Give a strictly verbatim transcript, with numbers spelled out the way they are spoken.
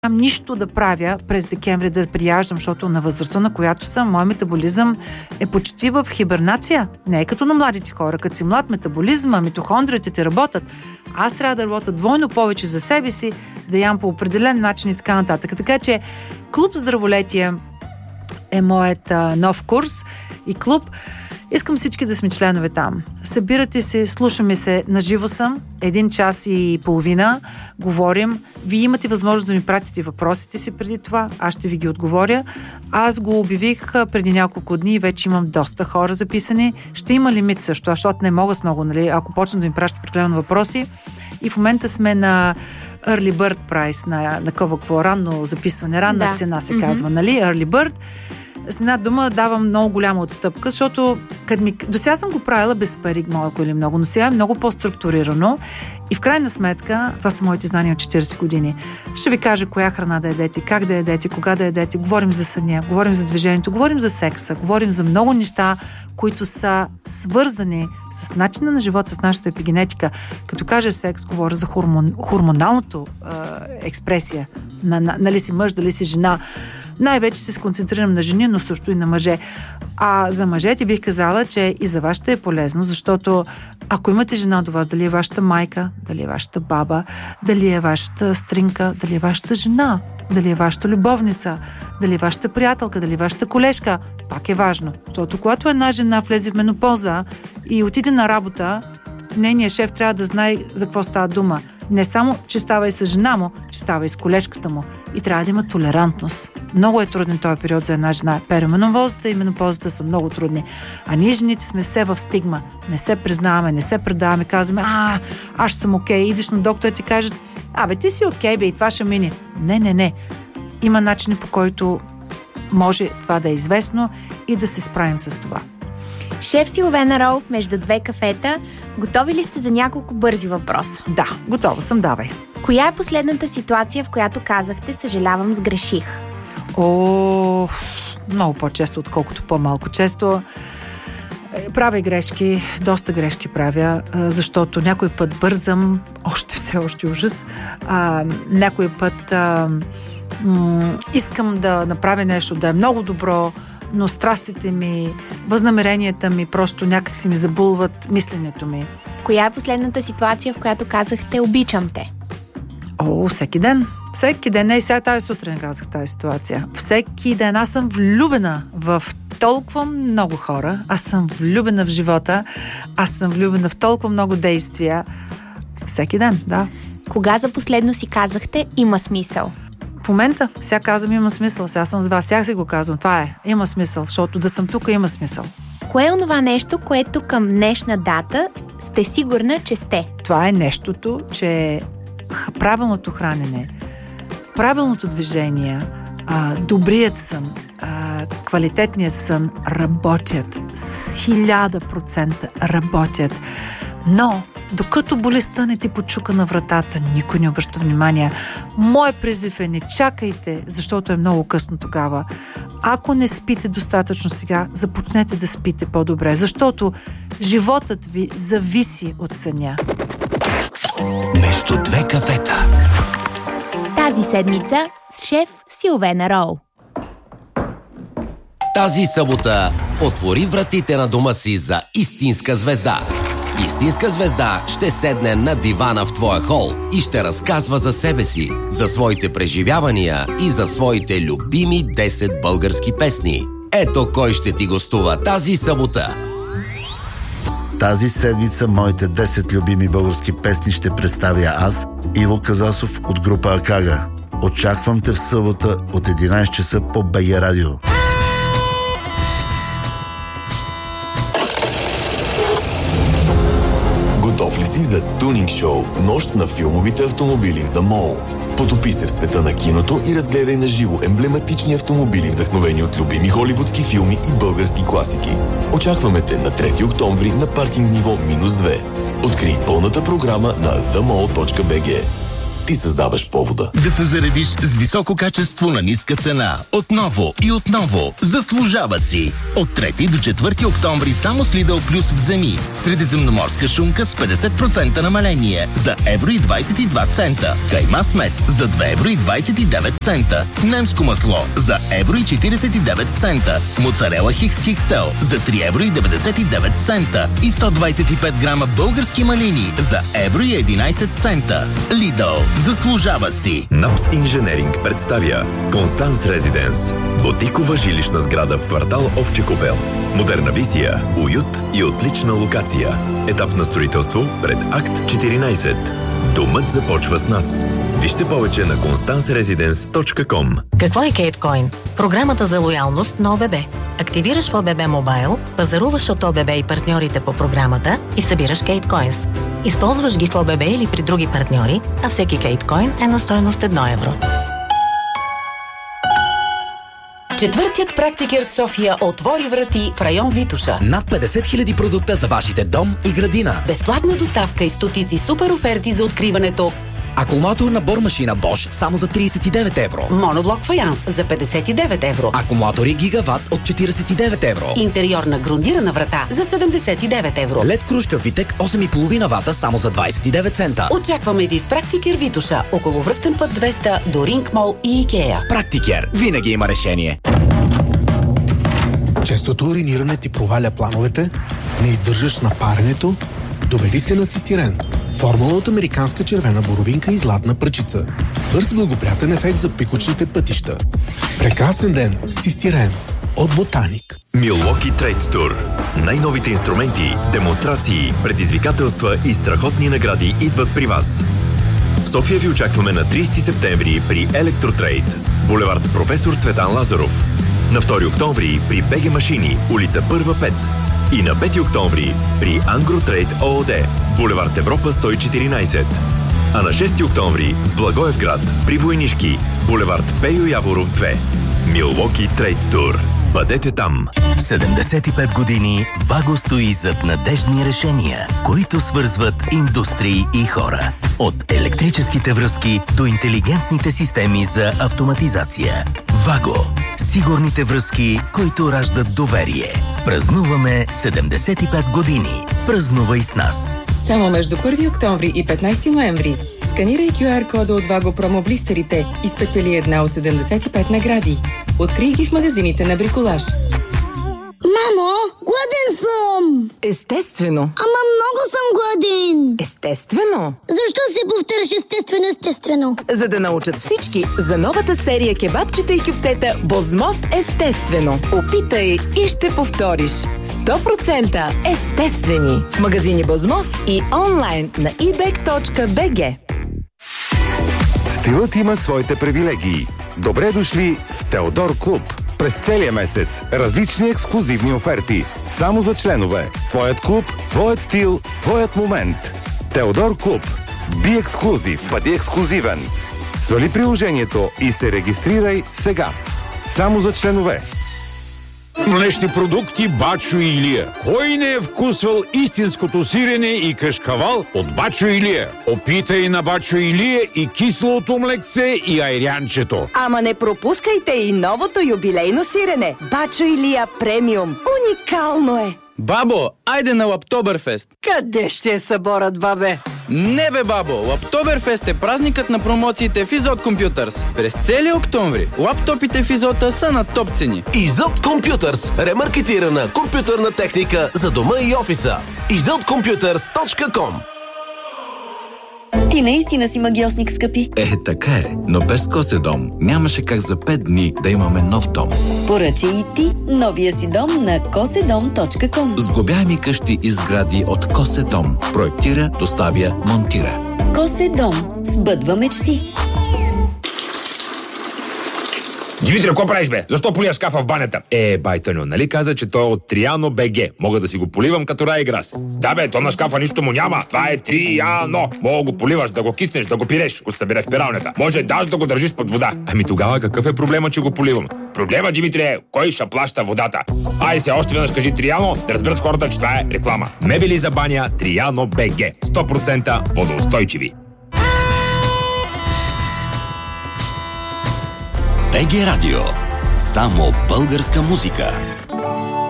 Нямам нищо да правя през декември, да прияждам, защото на възрастта, на която съм, мой метаболизъм е почти в хибернация. Не е като на младите хора. Като си млад, метаболизма, митохондриите ти работят. Аз трябва да работя двойно повече за себе си, да ям по определен начин и така нататък. Така че Клуб Здраволетие е моят а, нов курс и клуб. Искам всички да сме членове там. Събирате се, слушаме се, наживо съм, един час и половина, говорим. Вие имате възможност да ми пратите въпросите си преди това, аз ще ви ги отговоря. Аз го обявих преди няколко дни, вече имам доста хора записани. Ще има лимит също, защото не мога с много, нали, ако почна да ми пращат определено въпроси. И в момента сме на Early Bird Price, на, на какво ранно записване, ранна да. цена се казва, mm-hmm. нали, Early Bird. С една дума давам много голяма отстъпка, защото ми... до сега съм го правила без пари, малко или много, но сега е много по-структурирано и в крайна сметка, това са моите знания от четирийсет години. Ще ви кажа коя храна да ядете, как да ядете, кога да ядете, говорим за съня, говорим за движението, говорим за секса, говорим за много неща, които са свързани с начина на живота, с нашата епигенетика. Като кажа секс, говоря за хормон... хормоналното е, експресия, на, на, нали си мъж, дали си жена. Най-вече се сконцентрирам на жени, но също и на мъже. А за мъжете бих казала, че и за вас ще е полезно, защото ако имате жена до вас, дали е вашата майка, дали е вашата баба, дали е вашата стринка, дали е вашата жена, дали е вашата любовница, дали е вашата приятелка, дали е вашата колежка, пак е важно. Защото когато една жена влезе в менопауза и отиде на работа, нейният шеф трябва да знае за какво става дума. Не само, че става и с жена му, че става и с колежката му. И трябва да има толерантност. Много е труден този период за една жена. Перименопаузата и менопаузата са много трудни. А ние жените сме все в стигма. Не се признаваме, не се предаваме, казваме, а, аз съм окей. Идиш на доктора и ти кажат, абе, ти си окей, бе, и това ще мине. Не, не, не. Има начини, по който може това да е известно и да се справим с това. Шеф Силвена Ролф, между две кафета, готови ли сте за няколко бързи въпроса? Да, готова съм, давай. Коя е последната ситуация, в която казахте, съжалявам, сгреших? О, много по-често, отколкото по-малко. Често правя грешки, доста грешки правя, защото някой път бързам, още все още ужас, а, някой път а, м- искам да направя нещо, да е много добро, но страстите ми, възнамеренията ми просто някак си ми забулват мисленето ми. Коя е последната ситуация, в която казахте обичам те? О, всеки ден. Всеки ден. Не, и сега тази сутрин казах тази ситуация. Всеки ден. Аз съм влюбена в толкова много хора. Аз съм влюбена в живота. Аз съм влюбена в толкова много действия. Всеки ден, да. Кога за последно си казахте има смисъл? В момента. Сега казвам има смисъл. Сега съм с вас. Сега си го казвам. Това е. Има смисъл. Защото да съм тук има смисъл. Кое е онова нещо, което към днешна дата сте сигурна, че сте? Това е нещото, че правилното хранене, правилното движение, добрият сън, квалитетният сън работят. С хиляда процента работят. Но докато болестта не ти почука на вратата, никой не обръща внимание. Мой призив е не чакайте, защото е много късно тогава. Ако не спите достатъчно сега, започнете да спите по-добре, защото животът ви зависи от съня. Между две кафета. Тази седмица с шеф Силвена Рол. Тази събота отвори вратите на дома си за истинска звезда. Истинска звезда ще седне на дивана в твоя хол и ще разказва за себе си, за своите преживявания и за своите любими десет български песни. Ето кой ще ти гостува тази събота. Тази седмица моите десет любими български песни ще представя аз, Иво Казасов от група Акага. Очаквам те в събота от единайсет часа по БГ Радио. Готов ли си за тунинг шоу Нощ на филмовите автомобили в The Mall? Потопи се в света на киното и разгледай на живо емблематични автомобили, вдъхновени от любими холивудски филми и български класики. Очакваме те на трети октомври на паркинг ниво минус две. Открий пълната програма на the mall точка b g. ти създаваш повода. Да се заредиш с високо качество на ниска цена. Отново и отново. Заслужава си. От трети до четвърти октомври само с Lidl Plus вземи. Средиземноморска шунка с петдесет процента намаление за евро и двадесет и два цента. Кайма смес за две евро и двадесет и девет цента. Немско масло за евро и четиридесет и девет цента. Моцарела Хикс Хиксел за три евро и деветдесет и девет цента. И сто двадесет и пет грама български малини за евро и единадесет цента. Lidl. Заслужава си. Напс Инженеринг представя Констанс Резиденс. Ботикова жилищна сграда в квартал Овче купел. Модерна визия, уют и отлична локация. Етап на строителство пред Акт четиринадесет. Домът започва с нас. Вижте повече на констанс резиденс точка ком. Какво е Кейткоин? Програмата за лоялност на ОББ. Активираш в ОББ Мобайл, пазаруваш от ОББ и партньорите по програмата и събираш Кейткоинс. Използваш ги в ОББ или при други партньори, а всеки Кейткоин е на стойност едно евро. Четвъртият практикер в София отвори врати в район Витоша. Над петдесет хиляди продукта за вашите дом и градина. Безплатна доставка и стотици супер оферти за откриването. Акумулаторна бормашина Bosch само за тридесет и девет евро. Моноблок фаянс за петдесет и девет евро. Акумулатори Гигават от четиридесет и девет евро. Интериорна грундирана врата за седемдесет и девет евро. Лед кружка Витек осем и половина вата само за двадесет и девет цента. Очакваме ви в Практикер Витоша, около Връстен път двеста до Ринг Мол и Икея. Практикер винаги има решение. Честото уриниране ти проваля плановете, не издържаш на паренето, доведи се на цистирен. Формула от американска червена боровинка и златна пръчица. Бърз благоприятен ефект за пикочните пътища. Прекрасен ден с цистирен от Ботаник. Milwaukee Trade Tour. Най-новите инструменти, демонстрации, предизвикателства и страхотни награди идват при вас. В София ви очакваме на тридесети септември при Електротрейд, булевард Професор Цветан Лазаров. На втори октомври при БГ Машини, улица Първа пет. И на пети октомври при Ангротрейд ООД, булевард Европа сто и четиринадесет. А на шести октомври в Благоевград при Войнишки, булевард Пейо Яворов две. Milwaukee Trade Tour. Бъдете там! седемдесет и пет години Ваго стои зад надеждни решения, които свързват индустрии и хора. От електрическите връзки до интелигентните системи за автоматизация. Ваго. Сигурните връзки, които раждат доверие. Празнуваме седемдесет и пет години. Празнувай с нас! Само между първи октомври и петнадесети ноември. Сканирай кю ар кода от Ваго промоблистерите и спечели една от седемдесет и пет награди. Открий ги в магазините на Бриколаж. Мамо, гладен съм! Естествено. Ама много съм гладен! Естествено. Защо се повтаряш естествено, естествено? За да научат всички за новата серия кебабчета и кюфтета Бозмов естествено. Опитай и ще повториш. сто процента естествени. В магазини Бозмов и онлайн на и бек точка би джи. Стилът има своите привилегии. Добре дошли в Теодор Клуб. През целия месец различни ексклузивни оферти. Само за членове. Твоят клуб, твоят стил, твоят момент. Теодор Клуб. Би ексклузив. Бъди ексклузивен. Свали приложението и се регистрирай сега. Само за членове. Млечни продукти Бачо Илия. Кой не е вкусвал истинското сирене и кашкавал от Бачо Илия? Опитай на Бачо Илия и киселото млекце и айрянчето. Ама не пропускайте и новото юбилейно сирене. Бачо Илия премиум. Уникално е! Бабо, айде на Лаптоберфест. Къде ще е съборът, бабе? Не бе, бабо! Лаптоберфест е празникът на промоциите в Изот Компютърс. През целия октомври лаптопите в Изота са на топ цени. Изот Компютърс. Ремаркетирана компютърна техника за дома и офиса. изот компютърс точка ком. Ти наистина си магиосник, скъпи. Е, така е, но без Коседом нямаше как за пет дни да имаме нов дом. Поръчай и ти новия си дом на коседом точка ком. Сглобяеми къщи и сгради от Коседом. Проектира, доставя, монтира. Коседом. Сбъдва мечти. Димитри, какво правиш, бе? Защо полия шкафа в банята? Е, байтаню, нали каза, че той е от Триано БГ. Мога да си го поливам като рай и грас. Да, бе, то на шкафа нищо му няма. Това е Триано. Мога го поливаш, да го киснеш, да го пиреш, го събере в пиралнята. Може даже да го държиш под вода. Ами тогава какъв е проблема, че го поливам? Проблема, Димитри, е кой ще плаща водата. Ай се, още веднъж кажи Триано, да разберат хората, че това е реклама. Мебели за баня Триано БГ. сто процента водоустойчиви. БГ Радио. Само българска музика.